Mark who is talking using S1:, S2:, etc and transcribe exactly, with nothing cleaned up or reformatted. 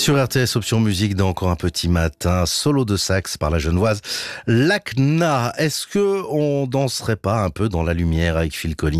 S1: Sur R T S Option Musique, dans Encore un petit matin, solo de sax par la genevoise Lacna. Est-ce que on danserait pas un peu dans la lumière avec Phil Collins?